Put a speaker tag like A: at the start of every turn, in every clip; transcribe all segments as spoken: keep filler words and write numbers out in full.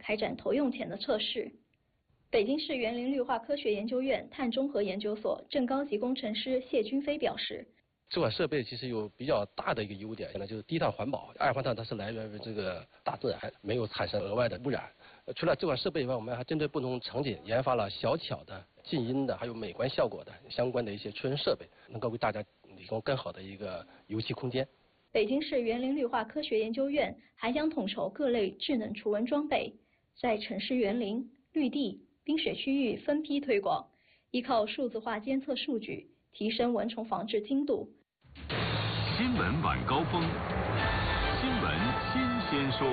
A: 开展投用前的测试。北京市园林绿化科学研究院碳中和研究所正高级工程师谢军飞表示，
B: 这款设备其实有比较大的一个优点，那就是低碳环保。二氧化碳它是来源于这个大自然，没有产生额外的污染。除了这款设备以外，我们还针对不同场景研发了小巧的、静音的，还有美观效果的相关的一些驱蚊设备，能够为大家提供更好的一个游戏空间。
A: 北京市园林绿化科学研究院还将统筹各类智能除蚊装备，在城市园林、绿地、冰雪区域分批推广，依靠数字化监测数据，提升蚊虫防治精度。
C: 新闻晚高峰，新闻新鲜说。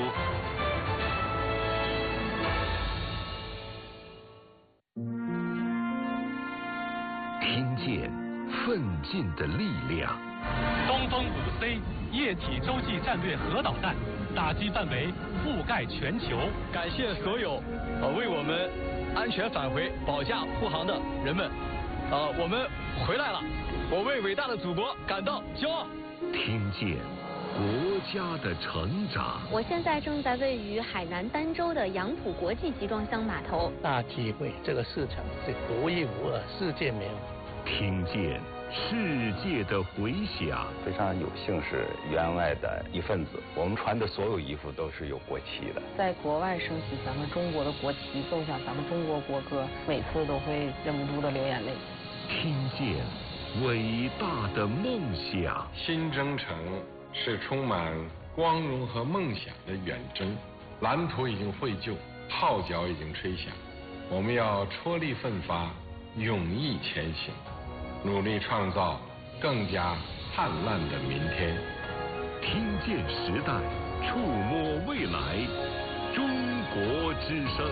C: 听见奋进的力量。
D: 东风五 C 液体洲际战略核导弹打击范围覆盖全球。
E: 感谢所有呃为我们安全返回保驾护航的人们，呃，我们回来了，我为伟大的祖国感到骄傲。
C: 听见国家的成长。
F: 我现在正在位于海南儋州的杨浦国际集装箱码头，
G: 大体会这个市场是独一无二，世界没有。
C: 听见世界的回响。
H: 非常有幸是员外的一份子，我们穿的所有衣服都是有国旗的。
I: 在国外升起咱们中国的国旗，奏响咱们中国国歌，每次都会忍不住的流眼泪。
C: 听见伟大的梦想。
J: 新征程是充满光荣和梦想的远征，蓝图已经绘就，号角已经吹响，我们要踔厉奋发，勇毅前行，努力创造更加灿烂的明天。
C: 听见时代，触摸未来，中国之声。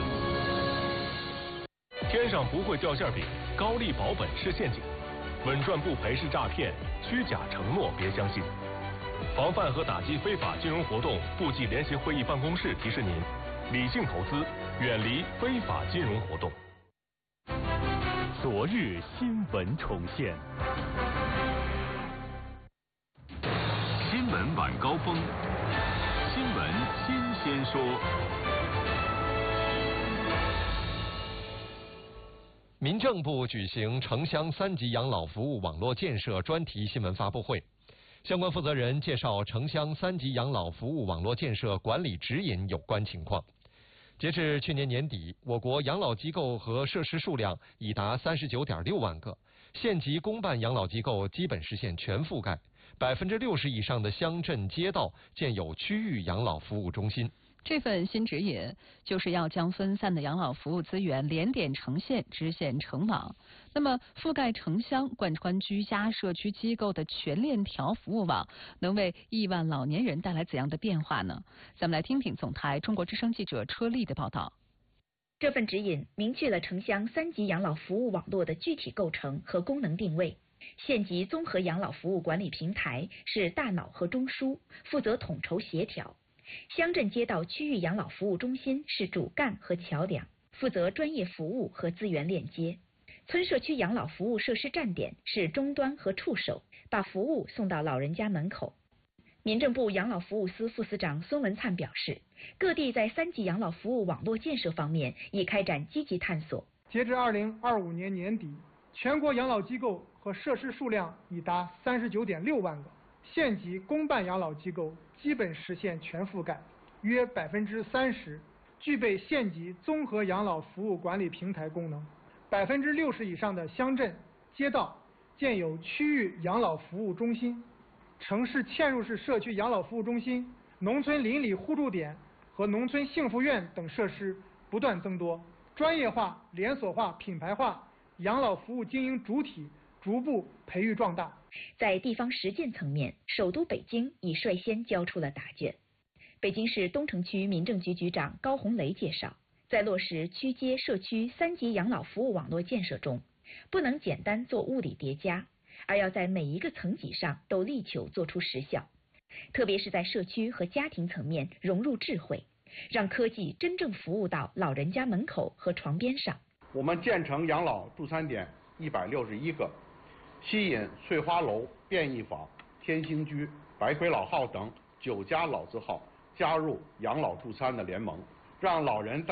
D: 天上不会掉馅饼，高利保本是陷阱，稳赚不赔是诈骗，虚假承诺别相信。防范和打击非法金融活动部际联席会议办公室提示您：理性投资，远离非法金融活动。
C: 昨日新闻重现。新闻晚高峰，新闻新鲜说。
K: 民政部举行城乡三级养老服务网络建设专题新闻发布会，相关负责人介绍城乡三级养老服务网络建设管理指引有关情况。截至去年年底，我国养老机构和设施数量已达三十九点六万个，县级公办养老机构基本实现全覆盖，百分之六十以上的乡镇街道建有区域养老服务中心。
L: 这份新指引就是要将分散的养老服务资源连点成线，支线成网。那么，覆盖城乡、贯穿居家、社区机构的全链条服务网，能为亿万老年人带来怎样的变化呢？咱们来听听总台中国之声记者车丽的报道。
M: 这份指引明确了城乡三级养老服务网络的具体构成和功能定位。县级综合养老服务管理平台是大脑和中枢，负责统筹协调。乡镇街道区域养老服务中心是主干和桥梁，负责专业服务和资源链接。村社区养老服务设施站点是终端和触手，把服务送到老人家门口。民政部养老服务司副司长孙文灿表示，各地在三级养老服务网络建设方面已开展积极探索。
N: 截至二零二五年年底，全国养老机构和设施数量已达三十九点六万个，县级公办养老机构基本实现全覆盖，约百分之三十具备县级综合养老服务管理平台功能，百分之六十以上的乡镇街道建有区域养老服务中心，城市嵌入式社区养老服务中心、农村邻里互助点和农村幸福院等设施不断增多，专业化、连锁化、品牌化养老服务经营主体逐步培育壮大。
M: 在地方实践层面，首都北京已率先交出了答卷。北京市东城区民政局局长高红雷介绍，在落实区街社区三级养老服务网络建设中，不能简单做物理叠加，而要在每一个层级上都力求做出实效，特别是在社区和家庭层面融入智慧，让科技真正服务到老人家门口和床边上。
O: 我们建成养老助餐点一百六十一个，吸引穗花楼、便宜坊、天兴居、白魁老号等九家老字号加入养老助餐的联盟，让老人